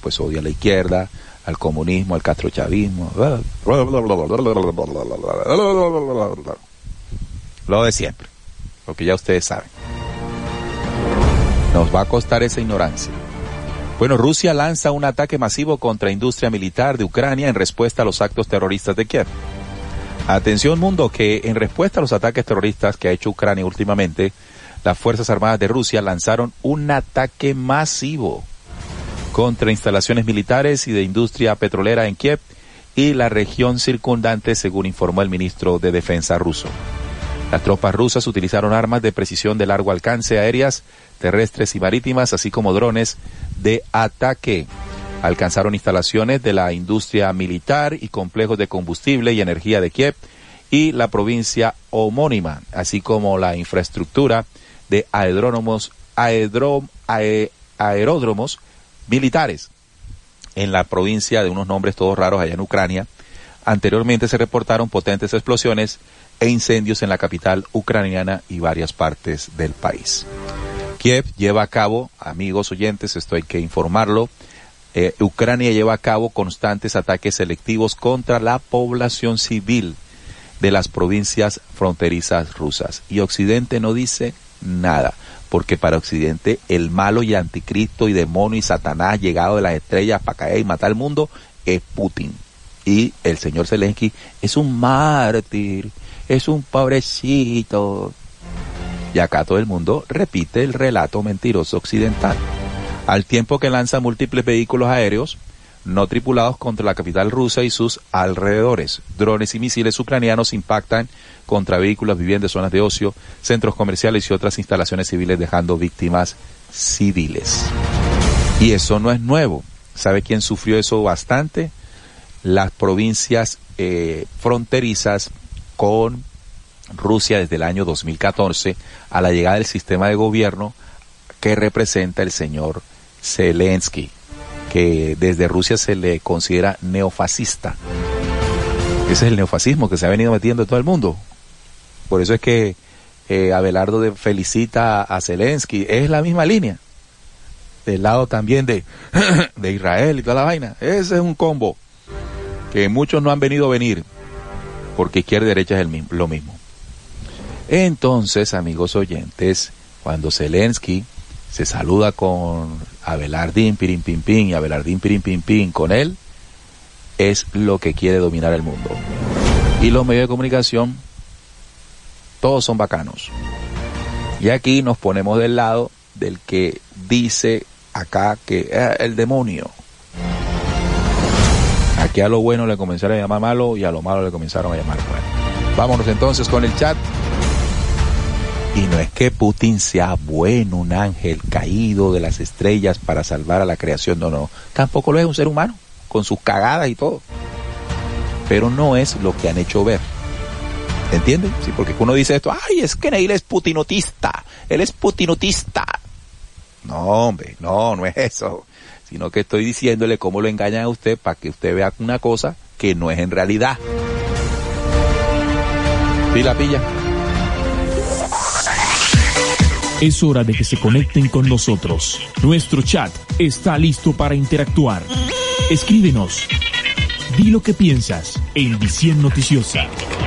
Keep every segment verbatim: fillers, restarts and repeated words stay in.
pues odia a la izquierda, al comunismo, al castrochavismo, lo de siempre, lo que ya ustedes saben. Nos va a costar esa ignorancia. Bueno, Rusia lanza un ataque masivo contra industria militar de Ucrania en respuesta a los actos terroristas de Kiev. Atención mundo, que en respuesta a los ataques terroristas que ha hecho Ucrania últimamente, las Fuerzas Armadas de Rusia lanzaron un ataque masivo contra instalaciones militares y de industria petrolera en Kiev y la región circundante, según informó el ministro de Defensa ruso. Las tropas rusas utilizaron armas de precisión de largo alcance aéreas, terrestres y marítimas, así como drones de ataque. Alcanzaron instalaciones de la industria militar y complejos de combustible y energía de Kiev y la provincia homónima, así como la infraestructura de aeródromos, aerodrom, ae, aeródromos militares en la provincia de unos nombres todos raros allá en Ucrania. Anteriormente se reportaron potentes explosiones e incendios en la capital ucraniana y varias partes del país. Kiev lleva a cabo, amigos oyentes, esto hay que informarlo, eh, Ucrania lleva a cabo constantes ataques selectivos contra la población civil de las provincias fronterizas rusas. Y Occidente no dice nada, porque para Occidente el malo y anticristo y demonio y Satanás llegado de las estrellas para caer y matar al mundo es Putin. Y el señor Zelensky es un mártir, es un pobrecito. Y acá todo el mundo repite el relato mentiroso occidental. Al tiempo que lanza múltiples vehículos aéreos no tripulados contra la capital rusa y sus alrededores. Drones y misiles ucranianos impactan contra vehículos, viviendas, zonas de ocio, centros comerciales y otras instalaciones civiles, dejando víctimas civiles. Y eso no es nuevo. ¿Sabe quién sufrió eso bastante? Las provincias eh, fronterizas con Rusia desde el año dos mil catorce, a la llegada del sistema de gobierno que representa el señor Zelensky, que desde Rusia se le considera neofascista. Ese es el neofascismo que se ha venido metiendo en todo el mundo. Por eso es que eh, Abelardo de felicita a Zelensky. Es la misma línea. Del lado también de, de Israel y toda la vaina. Ese es un combo que muchos no han venido a venir, porque izquierda y derecha es el mismo, lo mismo. Entonces, amigos oyentes, cuando Zelensky se saluda con Abelardín Pirin Pin Pin y Abelardín Pirin Pin Pin con él, es lo que quiere dominar el mundo. Y los medios de comunicación, todos son bacanos. Y aquí nos ponemos del lado del que dice acá que es el demonio. Aquí a lo bueno le comenzaron a llamar malo y a lo malo le comenzaron a llamar bueno. Vámonos entonces con el chat. Y no es que Putin sea bueno, un ángel caído de las estrellas para salvar a la creación, no, no. Tampoco lo es un ser humano, con sus cagadas y todo. Pero no es lo que han hecho ver. ¿Entienden? Sí, porque uno dice esto, ay, es que Neil es putinotista, él es putinotista. No, hombre, no, no es eso. Sino que estoy diciéndole cómo lo engañan a usted para que usted vea una cosa que no es en realidad. ¿Sí la pilla? Es hora de que se conecten con nosotros. Nuestro chat está listo para interactuar. Escríbenos. Di lo que piensas en Visión Noticiosa.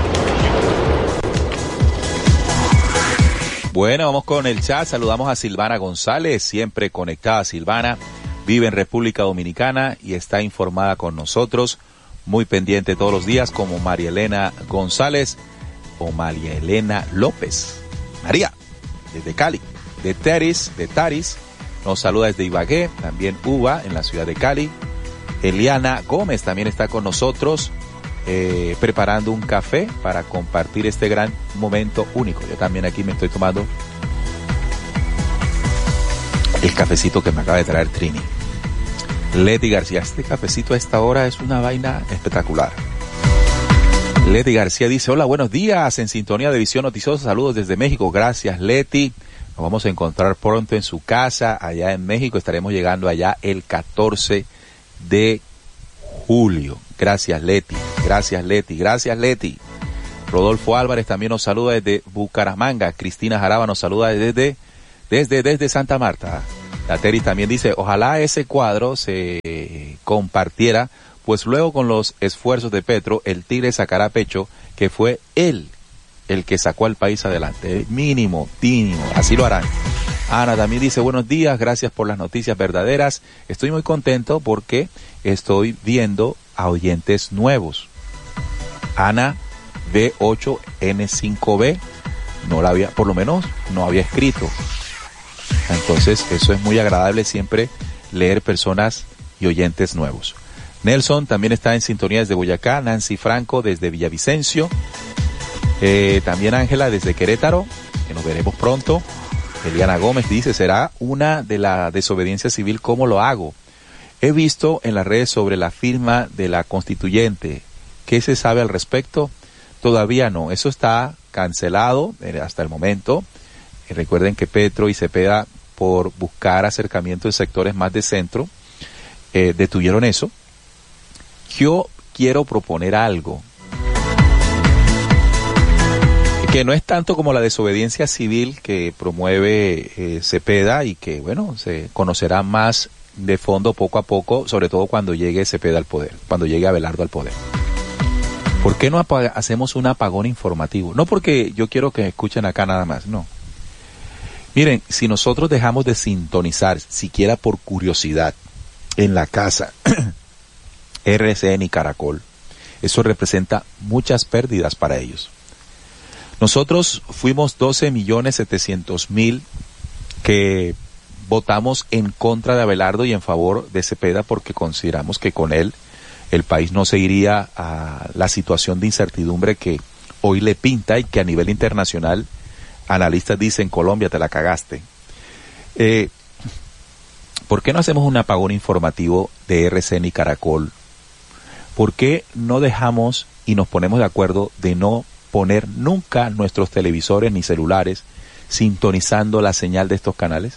Bueno, vamos con el chat. Saludamos a Silvana González, siempre conectada. Silvana vive en República Dominicana y está informada con nosotros, muy pendiente todos los días, como María Elena González o María Elena López. María, desde Cali, de Taris, de Taris, nos saluda desde Ibagué, también Uva, en la ciudad de Cali. Eliana Gómez también está con nosotros, eh, preparando un café para compartir este gran momento único. Yo también aquí me estoy tomando el cafecito que me acaba de traer Trini. Leti García, este cafecito a esta hora es una vaina espectacular. Leti García dice, hola, buenos días, en sintonía de Visión Noticiosa, saludos desde México. Gracias, Leti. Nos vamos a encontrar pronto en su casa, allá en México. Estaremos llegando allá el catorce de julio. Gracias, Leti. Gracias, Leti. Gracias, Leti. Rodolfo Álvarez también nos saluda desde Bucaramanga. Cristina Jaraba nos saluda desde, desde, desde Santa Marta. La Teris también dice, ojalá ese cuadro se compartiera, pues luego con los esfuerzos de Petro, el Tigre sacará pecho que fue él el que sacó al país adelante. Mínimo, mínimo, así lo harán. Ana también dice, buenos días, gracias por las noticias verdaderas. Estoy muy contento porque estoy viendo a oyentes nuevos. Ana B ocho N cinco B, no la había, por lo menos no había escrito. Entonces eso es muy agradable siempre leer personas y oyentes nuevos. Nelson también está en sintonía desde Boyacá, Nancy Franco desde Villavicencio, eh, también Ángela desde Querétaro, que nos veremos pronto. Eliana Gómez dice, ¿será una de la desobediencia civil? ¿Cómo lo hago? He visto en las redes sobre la firma de la constituyente. ¿Qué se sabe al respecto? Todavía no. Eso está cancelado eh, hasta el momento. Eh, recuerden que Petro y Cepeda, por buscar acercamiento en sectores más de centro, eh, detuvieron eso. Yo quiero proponer algo que no es tanto como la desobediencia civil que promueve eh, Cepeda y que, bueno, se conocerá más de fondo poco a poco, sobre todo cuando llegue Cepeda al poder, cuando llegue Abelardo al poder. ¿Por qué no apag- hacemos un apagón informativo? No porque yo quiero que escuchen acá nada más, no. Miren, si nosotros dejamos de sintonizar, siquiera por curiosidad, en la casa, R C N y Caracol, eso representa muchas pérdidas para ellos. Nosotros fuimos doce millones setecientos mil que votamos en contra de Abelardo y en favor de Cepeda porque consideramos que con él el país no seguiría a la situación de incertidumbre que hoy le pinta y que a nivel internacional analistas dicen, Colombia, te la cagaste. Eh, ¿Por qué no hacemos un apagón informativo de R C N y Caracol? ¿Por qué no dejamos y nos ponemos de acuerdo de no poner nunca nuestros televisores ni celulares sintonizando la señal de estos canales?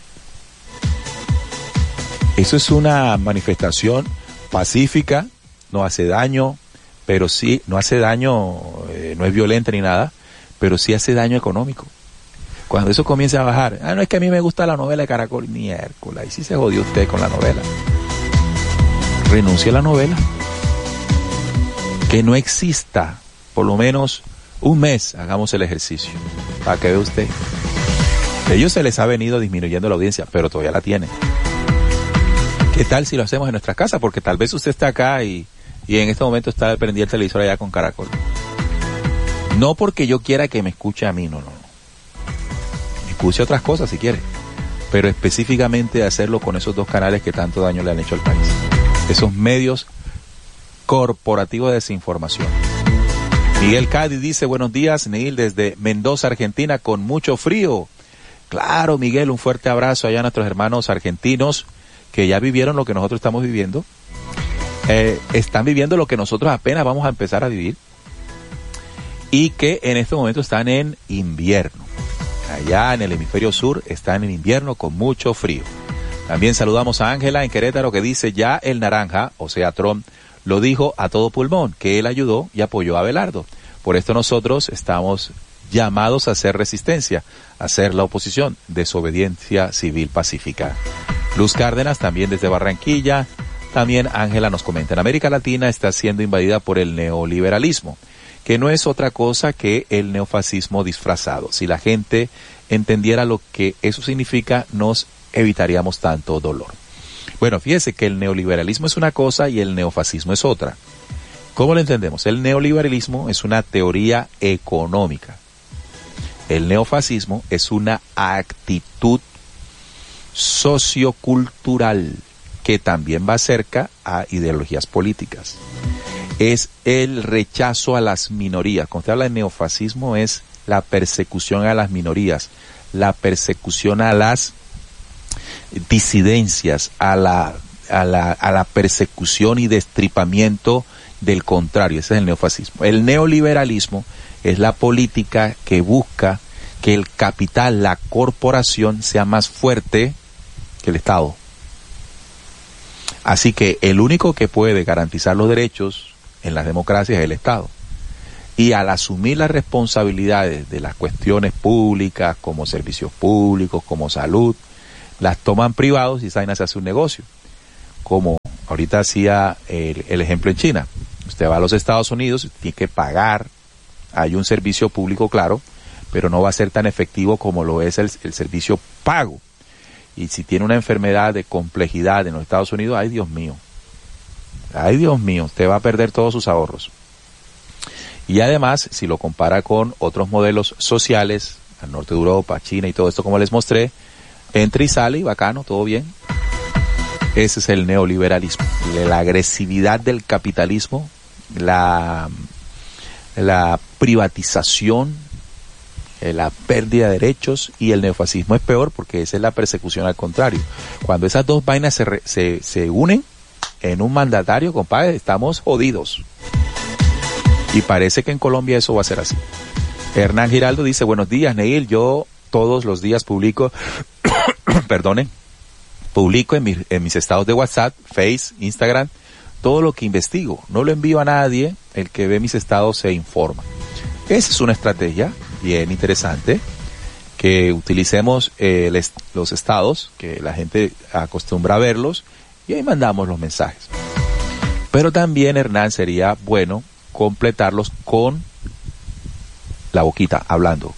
Eso es una manifestación pacífica, no hace daño, pero sí, no hace daño, eh, no es violenta ni nada, pero sí hace daño económico. Cuando eso comienza a bajar, ah, no es que a mí me gusta la novela de Caracol, miércoles, ahí sí se jodió usted con la novela. Renuncie a la novela. Que no exista, por lo menos un mes, hagamos el ejercicio, para que vea usted. A ellos se les ha venido disminuyendo la audiencia, pero todavía la tienen. ¿Qué tal si lo hacemos en nuestra casa? Porque tal vez usted está acá y, y en este momento está prendido el televisor allá con Caracol. No porque yo quiera que me escuche a mí, no, no. Escuche otras cosas si quiere, pero específicamente hacerlo con esos dos canales que tanto daño le han hecho al país. Esos medios corporativos de desinformación. Miguel Cádiz dice, buenos días, Neil, desde Mendoza, Argentina, con mucho frío. Claro, Miguel, un fuerte abrazo allá a nuestros hermanos argentinos que ya vivieron lo que nosotros estamos viviendo. Eh, están viviendo lo que nosotros apenas vamos a empezar a vivir y que en este momento están en invierno. Allá en el hemisferio sur están en invierno con mucho frío. También saludamos a Ángela en Querétaro que dice, ya el naranja, o sea Trump, lo dijo a todo pulmón, que él ayudó y apoyó a Abelardo. Por esto nosotros estamos llamados a hacer resistencia, a hacer la oposición, desobediencia civil pacífica. Luz Cárdenas también desde Barranquilla. También Ángela nos comenta, en América Latina está siendo invadida por el neoliberalismo, que no es otra cosa que el neofascismo disfrazado. Si la gente entendiera lo que eso significa, nos evitaríamos tanto dolor. Bueno, fíjese que el neoliberalismo es una cosa y el neofascismo es otra. ¿Cómo lo entendemos? El neoliberalismo es una teoría económica. El neofascismo es una actitud sociocultural que también va cerca a ideologías políticas. Es el rechazo a las minorías. Cuando usted habla de neofascismo es la persecución a las minorías, la persecución a las disidencias, a la, a la, a la persecución y destripamiento del contrario. Ese es el neofascismo. El neoliberalismo es la política que busca que el capital, la corporación, sea más fuerte que el Estado. Así que el único que puede garantizar los derechos en las democracias es el Estado. Y al asumir las responsabilidades de las cuestiones públicas, como servicios públicos, como salud, las toman privados y esa vaina se hace un negocio. Como ahorita hacía el, el ejemplo en China. Usted va a los Estados Unidos, tiene que pagar, hay un servicio público, claro, pero no va a ser tan efectivo como lo es el, el servicio pago. Y si tiene una enfermedad de complejidad en los Estados Unidos, ay Dios mío, ay Dios mío, usted va a perder todos sus ahorros. Y además, si lo compara con otros modelos sociales, al norte de Europa, China y todo esto como les mostré, entra y sale y bacano, todo bien. Ese es el neoliberalismo, la agresividad del capitalismo, la, la privatización, la pérdida de derechos, y el neofascismo es peor porque esa es la persecución al contrario. Cuando esas dos vainas se, re, se, se unen en un mandatario, compadre, estamos jodidos. Y parece que en Colombia eso va a ser así. Hernán Giraldo dice, buenos días, Neil, yo todos los días publico, perdonen, publico en, mi, en mis estados de WhatsApp, Face, Instagram, todo lo que investigo. No lo envío a nadie, el que ve mis estados se informa. Esa es una estrategia bien interesante, que utilicemos eh, les, los estados, que la gente acostumbra a verlos, y ahí mandamos los mensajes. Pero también, Hernán, sería bueno completarlos con la boquita, hablando.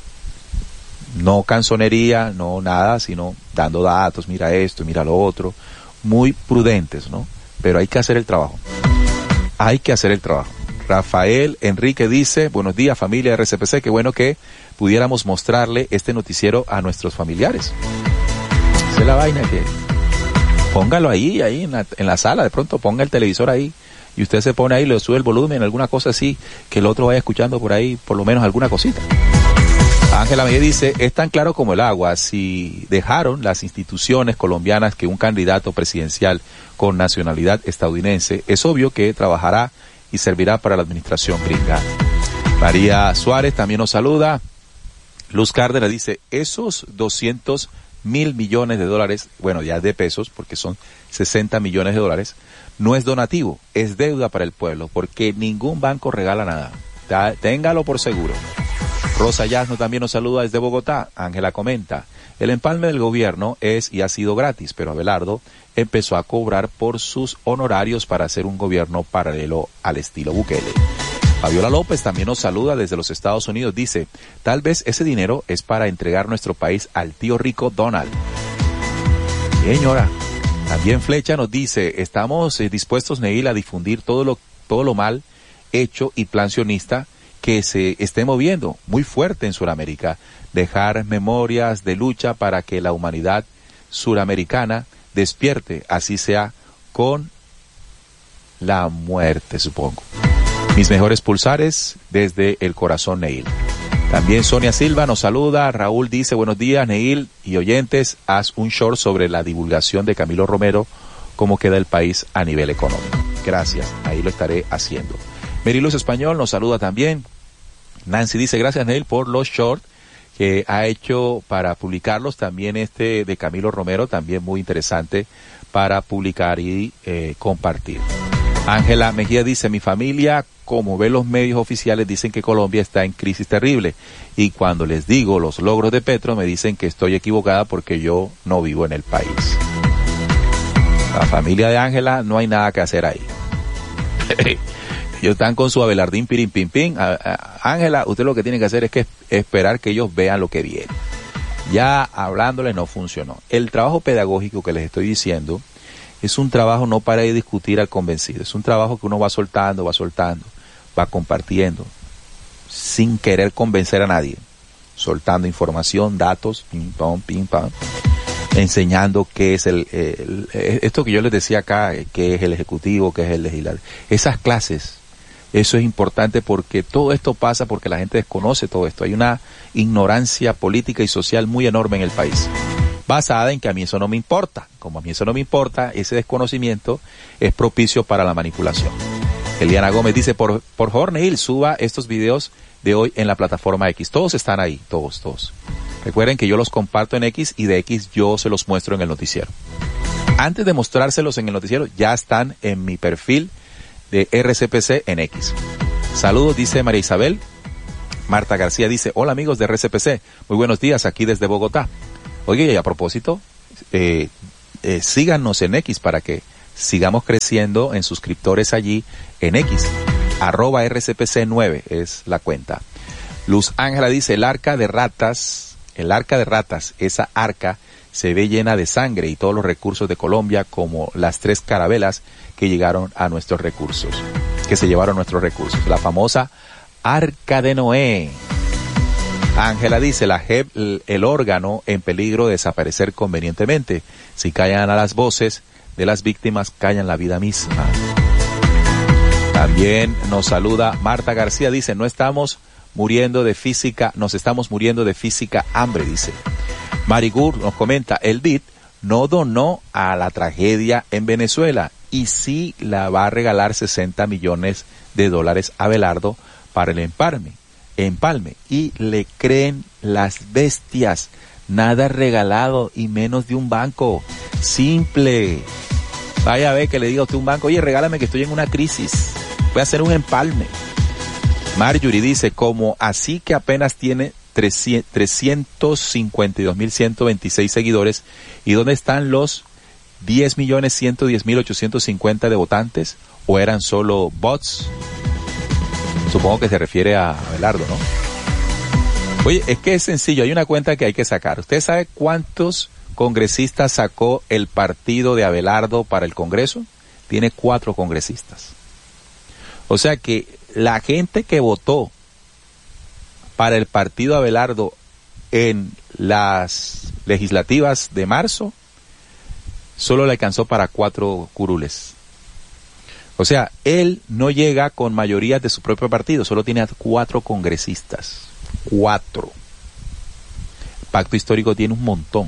No canzonería, no nada, sino dando datos, mira esto, mira lo otro, muy prudentes, ¿no? Pero hay que hacer el trabajo. Hay que hacer el trabajo. Rafael Enrique dice, buenos días familia de R C P C, qué bueno que pudiéramos mostrarle este noticiero a nuestros familiares. Esa es la vaina, que póngalo ahí, ahí en la, en la sala, de pronto ponga el televisor ahí, y usted se pone ahí, le sube el volumen, alguna cosa así, que el otro vaya escuchando por ahí, por lo menos alguna cosita. Ángela Mejía dice, es tan claro como el agua, si dejaron las instituciones colombianas que un candidato presidencial con nacionalidad estadounidense, es obvio que trabajará y servirá para la administración gringa. María Suárez también nos saluda. Luz Cárdenas dice, esos doscientos mil millones de dólares, bueno, ya de pesos, porque son sesenta millones de dólares, no es donativo, es deuda para el pueblo, porque ningún banco regala nada. Ta- téngalo por seguro. Rosa Yasno también nos saluda desde Bogotá. Ángela comenta, el empalme del gobierno es y ha sido gratis, pero Abelardo empezó a cobrar por sus honorarios para hacer un gobierno paralelo al estilo Bukele. Fabiola López también nos saluda desde los Estados Unidos. Dice, tal vez ese dinero es para entregar nuestro país al tío rico Donald. Señora, también Flecha nos dice, estamos eh, dispuestos, Neil, a difundir todo lo, todo lo mal hecho y plan sionista que se esté moviendo muy fuerte en Sudamérica, dejar memorias de lucha para que la humanidad suramericana despierte, así sea con la muerte, supongo. Mis mejores pulsares desde el corazón, Neil. También Sonia Silva nos saluda. Raúl dice, buenos días, Neil y oyentes, haz un short sobre la divulgación de Camilo Romero, cómo queda el país a nivel económico. Gracias, ahí lo estaré haciendo. Meriluz Español nos saluda también. Nancy dice, gracias, Neil, por los shorts que ha hecho para publicarlos. También este de Camilo Romero, también muy interesante para publicar y eh, compartir. Ángela Mejía dice, mi familia, como ve los medios oficiales, dicen que Colombia está en crisis terrible. Y cuando les digo los logros de Petro, me dicen que estoy equivocada porque yo no vivo en el país. La familia de Ángela, no hay nada que hacer ahí. Ellos están con su Abelardín pirin pin pin. Ángela, usted lo que tiene que hacer es que esperar que ellos vean lo que viene. Ya hablándole no funcionó. El trabajo pedagógico que les estoy diciendo es un trabajo no para ir a discutir al convencido. Es un trabajo que uno va soltando, va soltando, va compartiendo, sin querer convencer a nadie. Soltando información, datos, pim, pam, pim, pam. Enseñando qué es el, el, el, esto que yo les decía acá, qué es el ejecutivo, qué es el legislativo. Esas clases, eso es importante porque todo esto pasa porque la gente desconoce todo esto. Hay una ignorancia política y social muy enorme en el país, basada en que a mí eso no me importa. Como a mí eso no me importa, ese desconocimiento es propicio para la manipulación. Eliana Gómez dice, por, por favor, Neil, suba estos videos de hoy en la plataforma X. Todos están ahí, todos, todos. Recuerden que yo los comparto en X y de X yo se los muestro en el noticiero. Antes de mostrárselos en el noticiero, ya están en mi perfil de R C P C en X. Saludos, dice María Isabel. Marta García dice, hola amigos de R C P C, muy buenos días aquí desde Bogotá. Oye, y a propósito, eh, eh, síganos en X para que sigamos creciendo en suscriptores allí en X. Arroba R C P C nueve es la cuenta. Luz Ángela dice, el arca de ratas, el arca de ratas, esa arca se ve llena de sangre y todos los recursos de Colombia, como las tres carabelas que llegaron a nuestros recursos, que se llevaron nuestros recursos. La famosa Arca de Noé. Ángela dice, la J E P, el órgano en peligro de desaparecer convenientemente. Si callan a las voces de las víctimas, callan la vida misma. También nos saluda Marta García, dice, no estamos muriendo de física, nos estamos muriendo de física hambre, dice. Marigur nos comenta, el B I D no donó a la tragedia en Venezuela y sí la va a regalar sesenta millones de dólares a Abelardo para el empalme, empalme. Y le creen las bestias, nada regalado y menos de un banco. Simple. Vaya a ver que le diga a usted un banco, oye, regálame que estoy en una crisis, voy a hacer un empalme. Marjorie dice, como así que apenas tiene trescientos cincuenta y dos mil ciento veintiséis seguidores, ¿y dónde están los diez millones ciento diez mil ochocientos cincuenta de votantes? ¿O eran solo bots? Supongo que se refiere a Abelardo, ¿no? Oye, es que es sencillo, hay una cuenta que hay que sacar. ¿Usted sabe cuántos congresistas sacó el partido de Abelardo para el Congreso? Tiene cuatro congresistas. O sea que la gente que votó para el partido Abelardo en las legislativas de marzo, solo le alcanzó para cuatro curules. O sea, él no llega con mayorías de su propio partido, solo tiene a cuatro congresistas. Cuatro. El Pacto Histórico tiene un montón.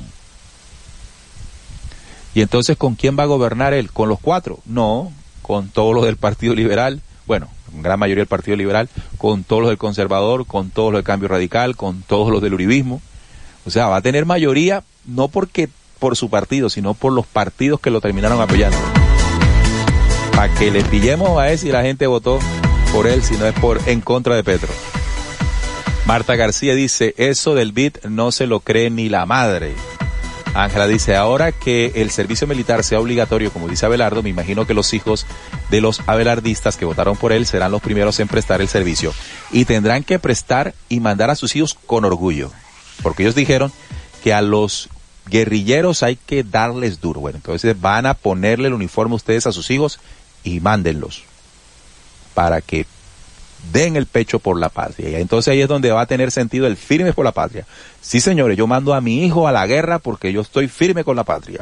Y entonces, ¿con quién va a gobernar él? ¿Con los cuatro? No, con todos los del Partido Liberal. Bueno, gran mayoría del Partido Liberal, con todos los del Conservador, con todos los del Cambio Radical, con todos los del Uribismo. O sea, va a tener mayoría no porque por su partido, sino por los partidos que lo terminaron apoyando. Para que le pillemos a él si la gente votó por él, si no es por en contra de Petro. Marta García dice, eso del B I D no se lo cree ni la madre. Ángela dice, ahora que el servicio militar sea obligatorio, como dice Abelardo, me imagino que los hijos de los abelardistas que votaron por él serán los primeros en prestar el servicio. Y tendrán que prestar y mandar a sus hijos con orgullo. Porque ellos dijeron que a los guerrilleros hay que darles duro. Bueno, entonces van a ponerle el uniforme ustedes a sus hijos y mándenlos para que den el pecho por la patria. Y entonces ahí es donde va a tener sentido el firme por la patria. Sí, señores, yo mando a mi hijo a la guerra porque yo estoy firme con la patria.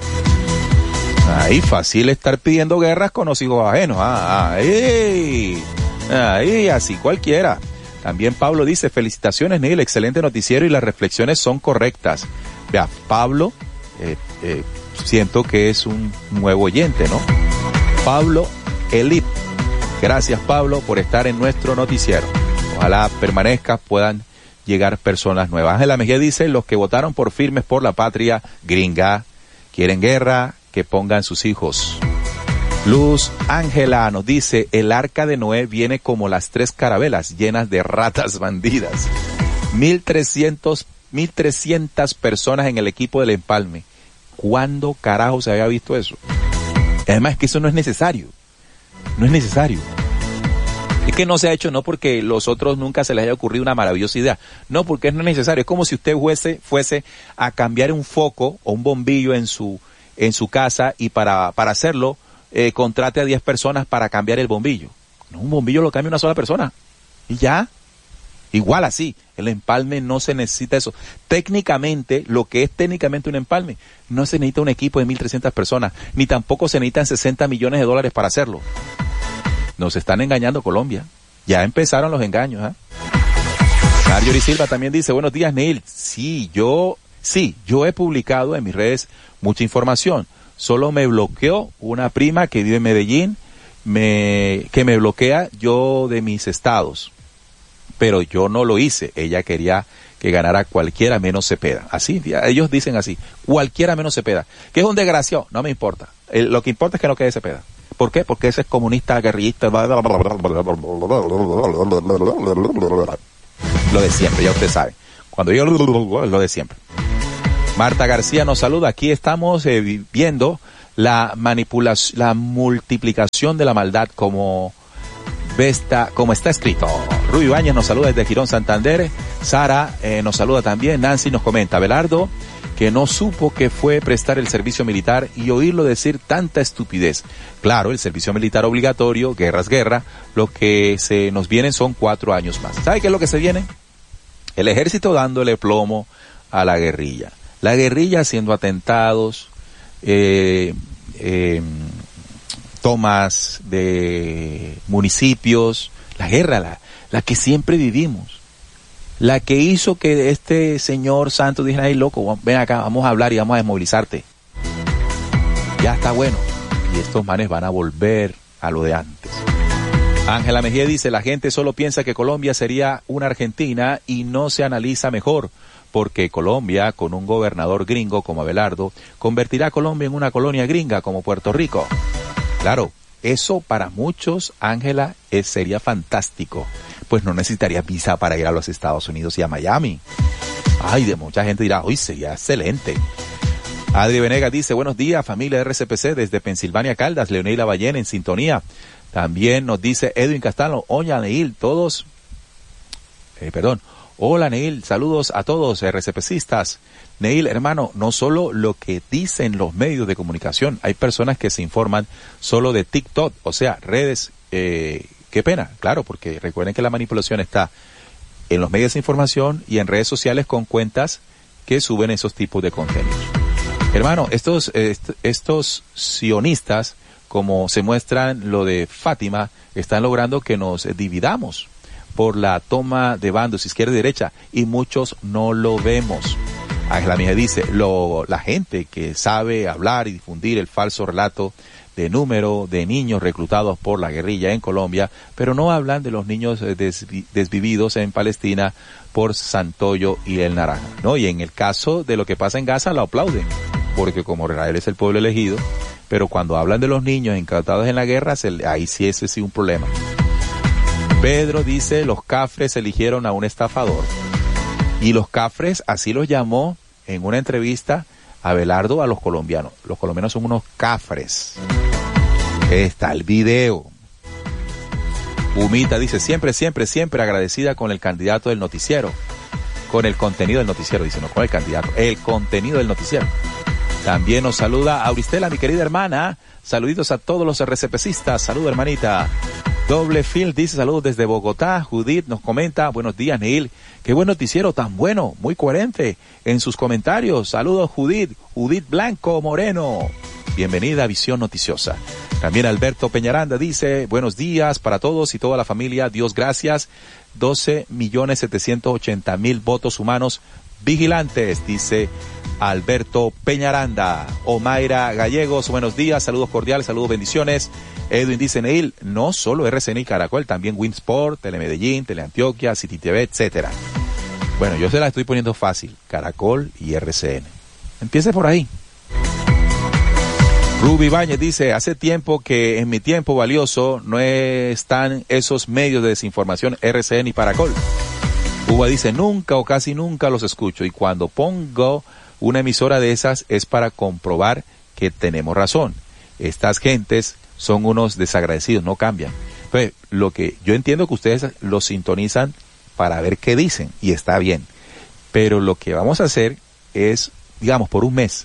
Ahí fácil estar pidiendo guerras con los hijos ajenos. Ah, ahí, ahí, así cualquiera. También Pablo dice, felicitaciones, Neil, excelente noticiero y las reflexiones son correctas. Vea, Pablo, eh, eh, siento que es un nuevo oyente, ¿no? Pablo Elip. Gracias, Pablo, por estar en nuestro noticiero. Ojalá permanezca, puedan llegar personas nuevas. Ángela Mejía dice, los que votaron por firmes por la patria gringa, quieren guerra, que pongan sus hijos. Luz Ángela nos dice, el arca de Noé viene como las tres carabelas llenas de ratas bandidas. Mil trescientos, mil trescientas personas en el equipo del empalme. ¿Cuándo carajo se había visto eso? Además que eso no es necesario. No es necesario. Es que no se ha hecho no porque los otros nunca se les haya ocurrido una maravillosa idea. No, porque no es necesario. Es como si usted fuese, fuese a cambiar un foco o un bombillo en su, en su casa y para, para hacerlo, eh, contrate a diez personas para cambiar el bombillo. No, un bombillo lo cambia una sola persona. Y ya. Igual así. El empalme no se necesita eso. Técnicamente, lo que es técnicamente un empalme, no se necesita un equipo de mil trescientas personas, ni tampoco se necesitan sesenta millones de dólares para hacerlo. Nos están engañando, Colombia. Ya empezaron los engaños, ¿eh? Marjorie Silva también dice, buenos días, Neil. Sí, yo, sí, yo he publicado en mis redes mucha información. Solo me bloqueó una prima que vive en Medellín, me, que me bloquea yo de mis estados. Pero yo no lo hice. Ella quería que ganara cualquiera menos Cepeda. Así, ellos dicen así, cualquiera menos Cepeda. Que es un desgraciado, no me importa. Eh, lo que importa es que no quede Cepeda. ¿Por qué? Porque ese es comunista, guerrillista. Lo de siempre, ya usted sabe. Cuando yo lo de siempre. Marta García nos saluda. Aquí estamos eh, viendo la manipulación, la multiplicación de la maldad como Vesta, como está escrito. Rubí Ibáñez nos saluda desde Girón, Santander. Sara eh, nos saluda también. Nancy nos comenta, Abelardo, que no supo que fue prestar el servicio militar y oírlo decir tanta estupidez. Claro, el servicio militar obligatorio, guerra es guerra, lo que se nos vienen son cuatro años más. ¿Sabe qué es lo que se viene? El ejército dándole plomo a la guerrilla. La guerrilla haciendo atentados, eh, eh, tomas de municipios, la guerra, la, la que siempre vivimos, la que hizo que este señor Santos dijera, ay loco, ven acá, vamos a hablar y vamos a desmovilizarte. Ya está bueno. Y estos manes van a volver a lo de antes. Ángela Mejía dice, la gente solo piensa que Colombia sería una Argentina y no se analiza mejor, porque Colombia, con un gobernador gringo como Abelardo, convertirá a Colombia en una colonia gringa como Puerto Rico. Claro, eso para muchos, Ángela, es, sería fantástico. Pues no necesitaría visa para ir a los Estados Unidos y a Miami. Ay, de mucha gente dirá, uy, sería excelente. Adri Venegas dice, buenos días, familia de R C P C desde Pensilvania, Caldas, Leonel Lavallén en sintonía. También nos dice Edwin Castano, oye, Neil, todos, eh, perdón, hola Neil, saludos a todos RCPcistas. Neil, hermano, no solo lo que dicen los medios de comunicación, hay personas que se informan solo de TikTok, o sea, redes, eh, qué pena, claro, porque recuerden que la manipulación está en los medios de información y en redes sociales con cuentas que suben esos tipos de contenidos. Hermano, estos, est- estos sionistas, como se muestran lo de Fátima, están logrando que nos dividamos por la toma de bandos izquierda y derecha, y muchos no lo vemos. Ángela Mejía dice, lo, la gente que sabe hablar y difundir el falso relato de número de niños reclutados por la guerrilla en Colombia, pero no hablan de los niños desvi, desvividos en Palestina por Santoyo y el Naranja, ¿no? Y en el caso de lo que pasa en Gaza lo aplauden, porque como Israel es el pueblo elegido, pero cuando hablan de los niños incautados en la guerra, se, ahí sí ese sí un problema. Pedro dice, los cafres eligieron a un estafador. Y los cafres, así los llamó en una entrevista Abelardo a los colombianos. Los colombianos son unos cafres. Está el video. Humita dice, siempre, siempre, siempre agradecida con el candidato del noticiero. Con el contenido del noticiero, dice, no con el candidato, el contenido del noticiero. También nos saluda Auristela, mi querida hermana. Saluditos a todos los RCPcistas. Salud, hermanita. Doble Field dice saludos desde Bogotá. Judith nos comenta, buenos días, Neil. Qué buen noticiero, tan bueno, muy coherente en sus comentarios. Saludos, Judith. Judith Blanco Moreno. Bienvenida a Visión Noticiosa. También Alberto Peñaranda dice, buenos días para todos y toda la familia. Dios gracias. doce millones setecientos ochenta mil votos humanos vigilantes, dice Alberto Peñaranda. Omaira Gallegos, buenos días, saludos cordiales, saludos, bendiciones. Edwin dice, Neil, no solo R C N y Caracol, también Winsport, Telemedellín, Teleantioquia, City T V, etcétera. Bueno, yo se la estoy poniendo fácil, Caracol y R C N. Empiece por ahí. Rubí Ibáñez dice, hace tiempo que en mi tiempo valioso no están esos medios de desinformación R C N y Caracol. Uva dice, nunca o casi nunca los escucho, y cuando pongo una emisora de esas es para comprobar que tenemos razón. Estas gentes son unos desagradecidos, no cambian. Pues lo que yo entiendo que ustedes los sintonizan para ver qué dicen, y está bien. Pero lo que vamos a hacer es, digamos, por un mes,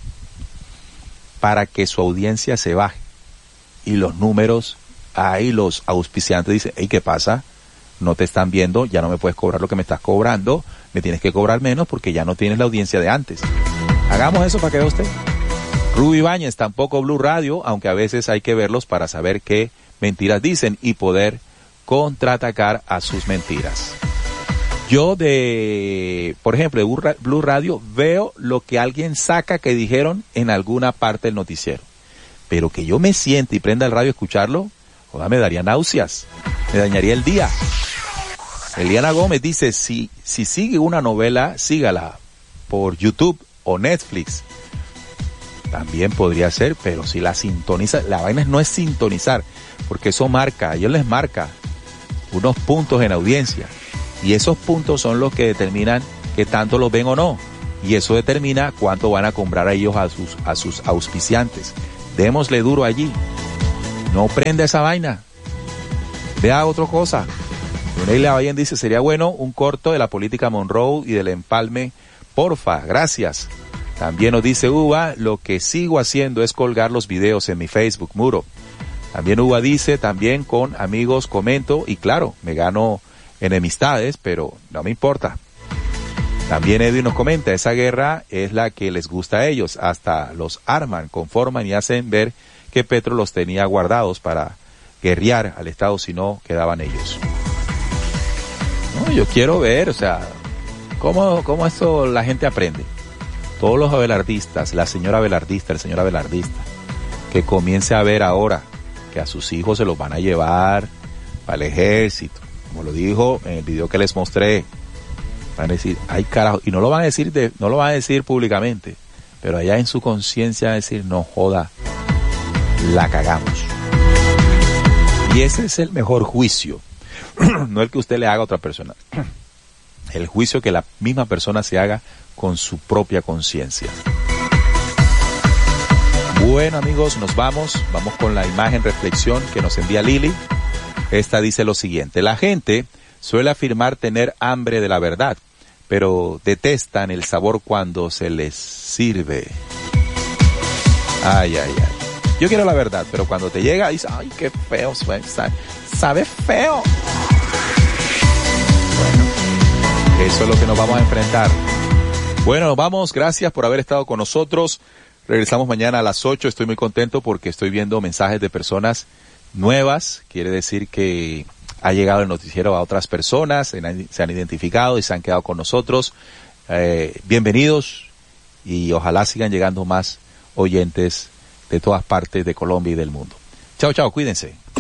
para que su audiencia se baje. Y los números, ahí los auspiciantes dicen, hey, ¿qué pasa? No te están viendo, ya no me puedes cobrar lo que me estás cobrando, me tienes que cobrar menos porque ya no tienes la audiencia de antes. Hagamos eso para que vea usted. Rubí Ibáñez, tampoco Blue Radio, aunque a veces hay que verlos para saber qué mentiras dicen y poder contraatacar a sus mentiras. Yo de, por ejemplo, de Blue Radio veo lo que alguien saca que dijeron en alguna parte del noticiero. Pero que yo me siente y prenda el radio a escucharlo, joder, me daría náuseas, me dañaría el día. Eliana Gómez dice, si, si sigue una novela, sígala por YouTube o Netflix. También podría ser, pero si la sintoniza, la vaina no es sintonizar, porque eso marca, a ellos les marca unos puntos en audiencia. Y esos puntos son los que determinan que tanto los ven o no. y eso determina cuánto van a comprar a ellos a sus, a sus auspiciantes. Démosle duro allí. No prenda esa vaina. Vea otra cosa. Donay Lavallén dice, sería bueno un corto de la política Monroe y del empalme, porfa, gracias. También nos dice Uva, lo que sigo haciendo es colgar los videos en mi Facebook muro. También Uva dice, también con amigos comento y claro, me gano enemistades, pero no me importa. También Edwin nos comenta, esa guerra es la que les gusta a ellos, hasta los arman, conforman y hacen ver que Petro los tenía guardados para guerrear al Estado si no quedaban ellos. No, yo quiero ver, o sea, cómo, cómo esto la gente aprende. Todos los abelardistas, la señora abelardista, el señor abelardista, que comience a ver ahora que a sus hijos se los van a llevar para el ejército, como lo dijo en el video que les mostré. Van a decir, ay carajo, y no lo van a decir de, no lo van a decir públicamente, pero allá en su conciencia van a decir, no joda, la cagamos. Y ese es el mejor juicio, no el que usted le haga a otra persona, el juicio que la misma persona se haga con su propia conciencia. Bueno amigos, nos vamos, vamos con la imagen reflexión que nos envía Lili. Esta dice lo siguiente, la gente suele afirmar tener hambre de la verdad, pero detestan el sabor cuando se les sirve. Ay, ay, ay. Yo quiero la verdad, pero cuando te llega, dices, ay, qué feo, sabe, sabe feo. Bueno, eso es lo que nos vamos a enfrentar. Bueno, nos vamos, gracias por haber estado con nosotros. Regresamos mañana a las ocho, estoy muy contento porque estoy viendo mensajes de personas nuevas, quiere decir que ha llegado el noticiero a otras personas, se han identificado y se han quedado con nosotros. Eh, bienvenidos y ojalá sigan llegando más oyentes de todas partes de Colombia y del mundo. Chao, chao, cuídense.